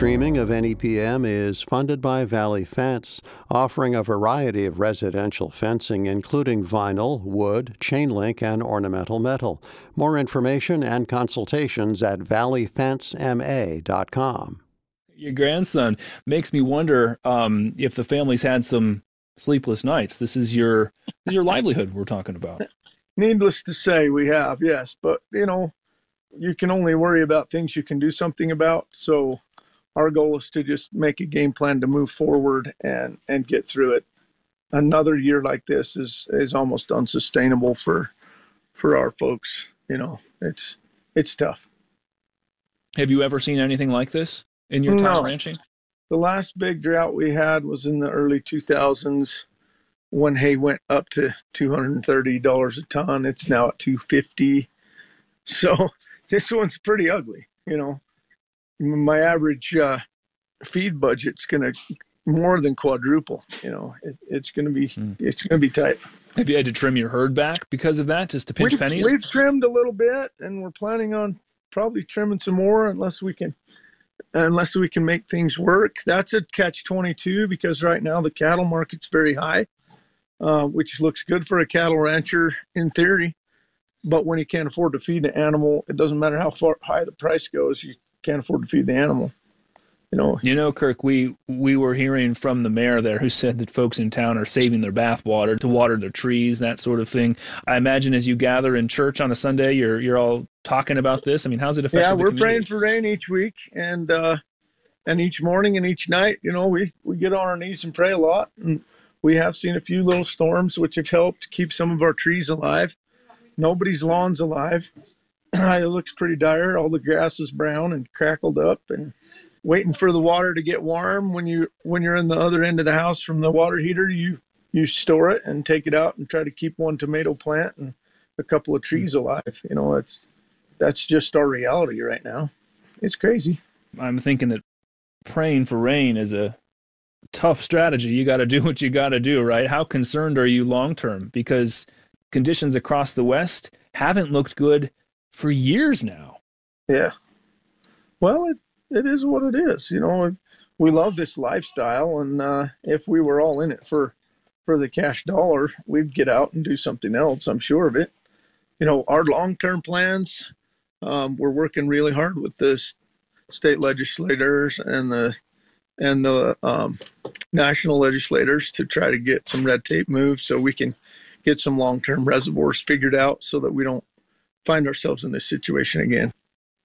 streaming of NEPM is funded by Valley Fence, offering a variety of residential fencing, including vinyl, wood, chain link, and ornamental metal. More information and consultations at valleyfencema.com. Your grandson makes me wonder if the family's had some sleepless nights. This is your livelihood we're talking about. Needless to say, we have, yes. But, you can only worry about things you can do something about. So our goal is to just make a game plan to move forward and get through it. Another year like this is almost unsustainable for our folks. It's tough. Have you ever seen anything like this in your time ranching? The last big drought we had was in the early 2000s when hay went up to $230 a ton. It's now at $250. So this one's pretty ugly. My average feed budget's going to more than quadruple. It's going to be tight. Have you had to trim your herd back because of that, just to pinch pennies? We've trimmed a little bit, and we're planning on probably trimming some more unless we can make things work. That's a catch-22 because right now the cattle market's very high, which looks good for a cattle rancher in theory. But when you can't afford to feed the animal, it doesn't matter how far high the price goes, you can't afford to feed the animal. Kirk, we were hearing from the mayor there who said that folks in town are saving their bath water to water their trees, that sort of thing. I imagine as you gather in church on a Sunday, you're all talking about this. I mean, how's it affected the community? Yeah, we're praying for rain each week, and each morning and each night, we get on our knees and pray a lot. And we have seen a few little storms which have helped keep some of our trees alive. Nobody's lawn's alive. It looks pretty dire. All the grass is brown and crackled up, and waiting for the water to get warm. When you're in the other end of the house from the water heater, you store it and take it out and try to keep one tomato plant and a couple of trees alive. That's just our reality right now. It's crazy. I'm thinking that praying for rain is a tough strategy. You got to do what you got to do, right? How concerned are you long term? Because conditions across the West haven't looked good for years now. Yeah. Well, it is what it is. We love this lifestyle, and if we were all in it for the cash dollar, we'd get out and do something else. I'm sure of it. Our long-term plans, we're working really hard with the state legislators and the national legislators to try to get some red tape moved so we can get some long-term reservoirs figured out so that we don't find ourselves in this situation again.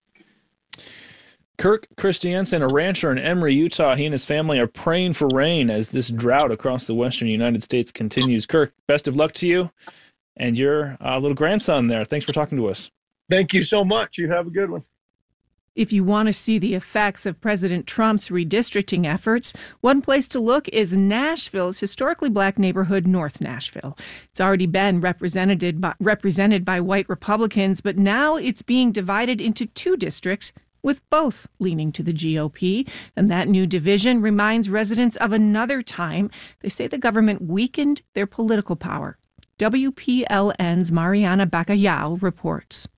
Kirk Christiansen, a rancher in Emery, Utah, he and his family are praying for rain as this drought across the western United States continues. Kirk, best of luck to you and your little grandson there. Thanks for talking to us. Thank you so much. You have a good one. If you want to see the effects of President Trump's redistricting efforts, one place to look is Nashville's historically black neighborhood, North Nashville. It's already been represented by white Republicans, but now it's being divided into two districts, with both leaning to the GOP. And that new division reminds residents of another time they say the government weakened their political power. WPLN's Mariana Bacallao reports.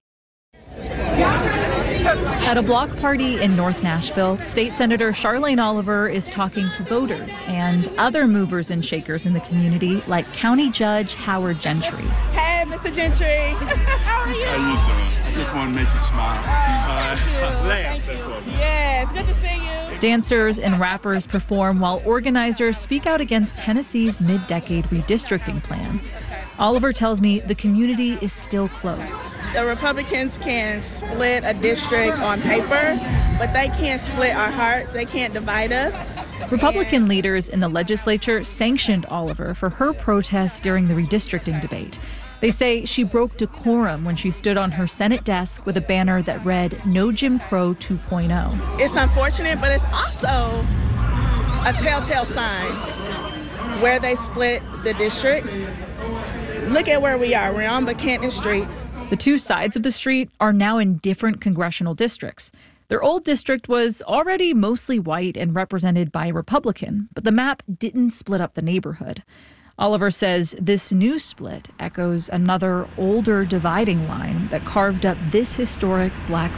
At a block party in North Nashville, State Senator Charlene Oliver is talking to voters and other movers and shakers in the community, like County Judge Howard Gentry. Hey, Mr. Gentry. How are you? How you doing? I just want to make you smile. Thank you. Yeah, it's good to see you. Dancers and rappers perform while organizers speak out against Tennessee's mid-decade redistricting plan. Oliver tells me the community is still close. The Republicans can split a district on paper, but they can't split our hearts. They can't divide us. Republican leaders in the legislature sanctioned Oliver for her protest during the redistricting debate. They say she broke decorum when she stood on her Senate desk with a banner that read, "No Jim Crow 2.0. It's unfortunate, but it's also a telltale sign where they split the districts. Look at where we are. We're on Buchanan Street. The two sides of the street are now in different congressional districts. Their old district was already mostly white and represented by a Republican, but the map didn't split up the neighborhood. Oliver says this new split echoes another older dividing line that carved up this historic black